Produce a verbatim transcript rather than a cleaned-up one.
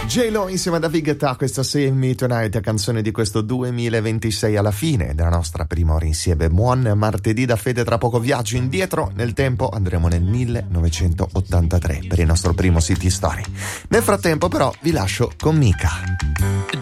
J-Lo insieme a David Guetta, questa Save Me Tonight, canzone di questo duemilaventisei alla fine della nostra prima ora insieme. Buon martedì da Fede, tra poco viaggio indietro nel tempo, andremo nel millenovecentottantatré per il nostro primo City Story. Nel frattempo però vi lascio con Mika.